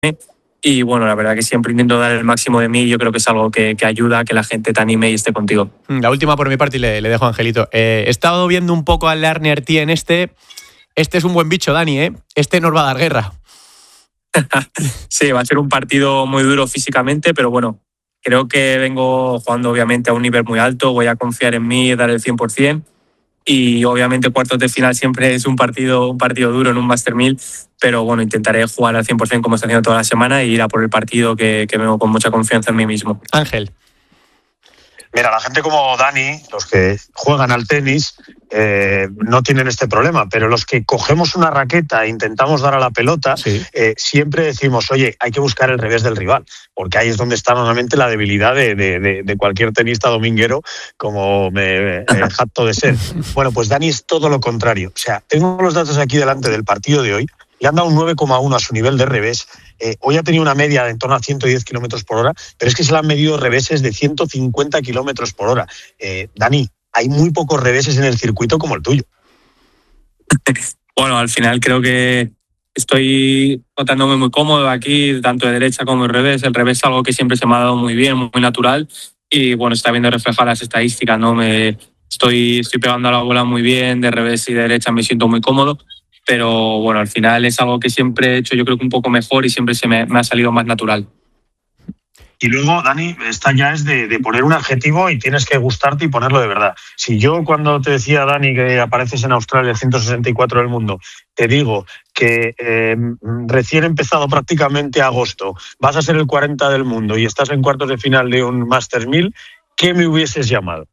Y bueno, la verdad que siempre intento dar el máximo de mí. Yo creo que es algo que ayuda a que la gente te anime y esté contigo. La última por mi parte y le dejo a Angelito. He estado viendo un poco al Larne Artí en este es un buen bicho, Dani, ¿eh? Este nos va a dar guerra. Sí, va a ser un partido muy duro físicamente, pero bueno, creo que vengo jugando obviamente a un nivel muy alto. Voy a confiar en mí y dar el 100%. Y obviamente cuartos de final siempre es un partido duro en un Master 1000, pero bueno, intentaré jugar al 100% como estoy haciendo toda la semana y ir a por el partido que vengo con mucha confianza en mí mismo. Ángel. Mira, la gente como Dani, los que juegan al tenis, no tienen este problema, pero los que cogemos una raqueta e intentamos dar a la pelota, sí, siempre decimos, oye, hay que buscar el revés del rival, porque ahí es donde está normalmente la debilidad de cualquier tenista dominguero, como me jacto de ser. Bueno, pues Dani es todo lo contrario. O sea, tengo los datos aquí delante del partido de hoy. Le han dado un 9,1 a su nivel de revés. Hoy ha tenido una media de en torno a 110 kilómetros por hora, pero es que se le han medido reveses de 150 kilómetros por hora. Dani, hay muy pocos reveses en el circuito como el tuyo. Bueno, al final creo que estoy notándome muy cómodo aquí, tanto de derecha como de revés. El revés es algo que siempre se me ha dado muy bien, muy natural. Y bueno, está viendo reflejar las estadísticas, ¿no? Estoy pegando a la bola muy bien, de revés y de derecha me siento muy cómodo. Pero bueno, al final es algo que siempre he hecho, yo creo que un poco mejor y siempre me ha salido más natural. Y luego, Dani, esta ya es de poner un adjetivo y tienes que gustarte y ponerlo de verdad. Si yo cuando te decía, Dani, que apareces en Australia, el 164 del mundo, te digo que recién empezado prácticamente agosto, vas a ser el 40 del mundo y estás en cuartos de final de un Masters 1000, ¿qué me hubieses llamado?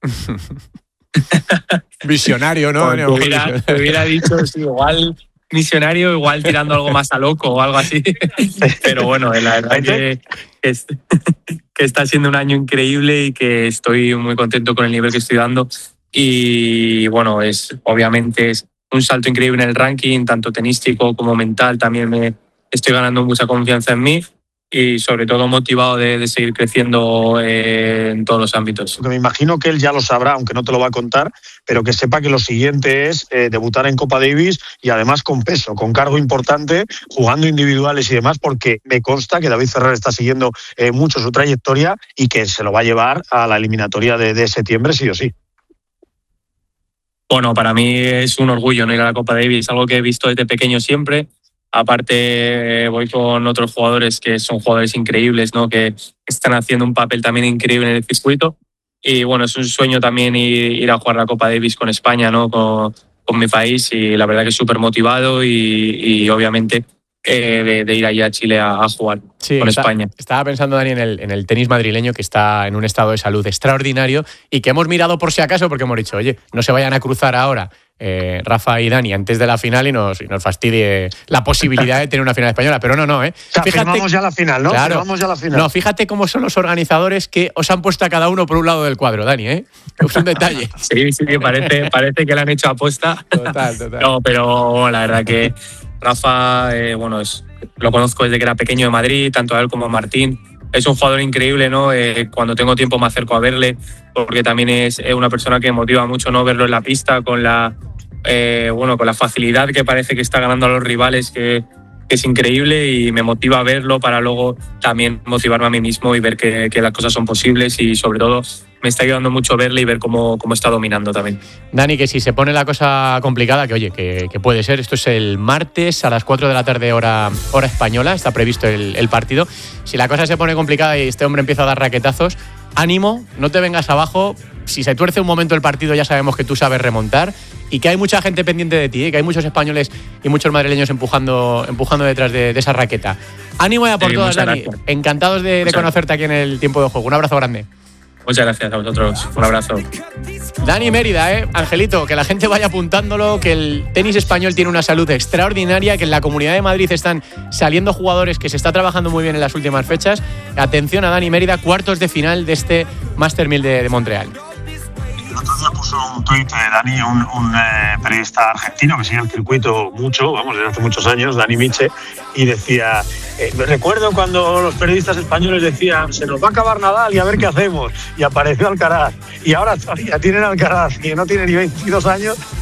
Visionario, ¿no? Te hubiera dicho, sí, igual misionario, igual tirando algo más a loco o algo así. Pero bueno, la verdad que está siendo un año increíble y que estoy muy contento con el nivel que estoy dando. Y bueno, obviamente es un salto increíble en el ranking, tanto tenístico como mental. También me estoy ganando mucha confianza en mí. Y sobre todo motivado de seguir creciendo en todos los ámbitos. Porque me imagino que él ya lo sabrá, aunque no te lo va a contar, pero que sepa que lo siguiente es debutar en Copa Davis y además con peso, con cargo importante, jugando individuales y demás, porque me consta que David Ferrer está siguiendo mucho su trayectoria y que se lo va a llevar a la eliminatoria de septiembre sí o sí. Bueno, para mí es un orgullo no ir a la Copa Davis, algo que he visto desde pequeño siempre. Aparte voy con otros jugadores que son jugadores increíbles, ¿no? Que están haciendo un papel también increíble en el circuito. Y bueno, es un sueño también ir a jugar la Copa Davis con España, ¿no? Con mi país, y la verdad que es súper motivado y obviamente de ir allá a Chile a jugar con España. Estaba pensando, Dani, en el tenis madrileño, que está en un estado de salud extraordinario y que hemos mirado por si acaso, porque hemos dicho, oye, no se vayan a cruzar ahora Rafa y Dani antes de la final y nos fastidie la posibilidad de tener una final española, pero no, ¿eh? O sea, firmamos ya la final, ¿no? Claro, firmamos ya la final. No, fíjate cómo son los organizadores que os han puesto a cada uno por un lado del cuadro, Dani, ¿eh? Es un detalle. Sí, parece que le han hecho apuesta. Total. No, pero la verdad que Rafa, lo conozco desde que era pequeño de Madrid, tanto a él como a Martín. Es un jugador increíble, ¿no? Cuando tengo tiempo me acerco a verle, porque también es una persona que motiva mucho, ¿no? Verlo en la pista con la facilidad que parece que está ganando a los rivales, que es increíble, y me motiva a verlo para luego también motivarme a mí mismo y ver que las cosas son posibles, y sobre todo me está ayudando mucho verle y ver cómo está dominando también. Dani, que si se pone la cosa complicada, que puede ser, esto es el martes a las 4 de la tarde hora española, está previsto el partido. Si la cosa se pone complicada y este hombre empieza a dar raquetazos, ánimo, no te vengas abajo. Si se tuerce un momento el partido, ya sabemos que tú sabes remontar y que hay mucha gente pendiente de ti, que hay muchos españoles y muchos madrileños empujando detrás de esa raqueta. Ánimo y a por todas, Dani. Gracias. Encantados de conocerte aquí en el Tiempo de Juego. Un abrazo grande. Muchas gracias a vosotros. Un abrazo. Dani Mérida, Angelito, que la gente vaya apuntándolo, que el tenis español tiene una salud extraordinaria, que en la Comunidad de Madrid están saliendo jugadores, que se está trabajando muy bien en las últimas fechas. Atención a Dani Mérida, cuartos de final de este Master 1000 de Montreal. El otro día puso un tuit, Dani, un periodista argentino que sigue el circuito mucho, desde hace muchos años, Dani Miche, y decía, recuerdo cuando los periodistas españoles decían, se nos va a acabar Nadal y a ver qué hacemos, y apareció Alcaraz, y ahora todavía tienen Alcaraz, que no tiene ni 22 años,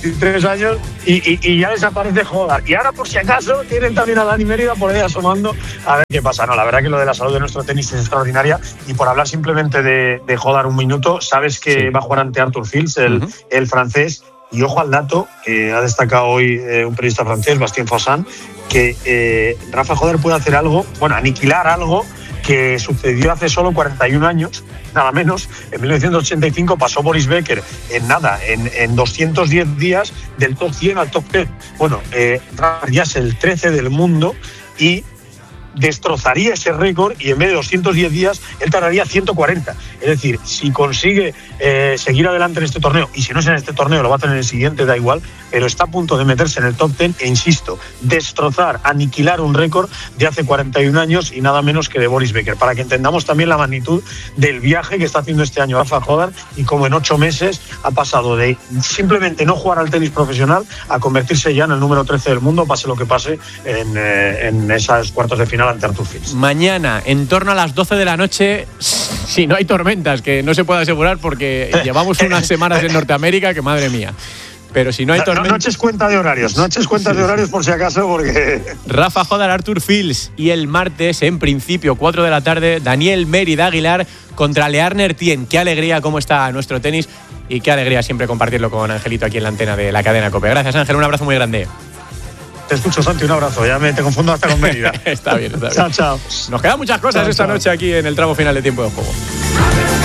23 años y ya desaparece Jodar. Y ahora, por si acaso, tienen también a Dani Mérida por ahí asomando a ver qué pasa. No, la verdad que lo de la salud de nuestro tenis es extraordinaria. Y por hablar simplemente de Jodar un minuto, sabes que va a jugar ante Arthur Fils, el francés. Y ojo al dato que ha destacado hoy un periodista francés, Bastien Fossan, que Rafa Jodar puede hacer algo, aniquilar algo que sucedió hace solo 41 años, nada menos. En 1985 pasó Boris Becker en 210 días del top 100 al top 10. Bueno, Rafa ya es el 13 del mundo y destrozaría ese récord, y en vez de 210 días él tardaría 140. Es decir, si consigue seguir adelante en este torneo, y si no es en este torneo lo va a hacer en el siguiente, da igual, pero está a punto de meterse en el top 10 e insisto, destrozar, aniquilar un récord de hace 41 años y nada menos que de Boris Becker, para que entendamos también la magnitud del viaje que está haciendo este año Rafa Jodar, y como en 8 meses ha pasado de simplemente no jugar al tenis profesional a convertirse ya en el número 13 del mundo, pase lo que pase en esas cuartos de final ante Arthur Fils. Mañana, en torno a las 12 de la noche, si no hay tormentas, que no se puede asegurar porque llevamos unas semanas en Norteamérica que madre mía. Pero si no hay tormentas... No eches cuenta de horarios, por si acaso, porque... Rafa Jodar, Arthur Fils, y el martes, en principio, 4 de la tarde, Daniel Mérida Aguilar contra Learner Tien. Qué alegría cómo está nuestro tenis y qué alegría siempre compartirlo con Angelito aquí en la antena de la cadena COPE. Gracias, Ángel, un abrazo muy grande. Te escucho, Santi, un abrazo. Ya te confundo hasta con Mérida. Está bien. Chao. Nos quedan muchas cosas esta noche aquí en el tramo final de Tiempo de Juego.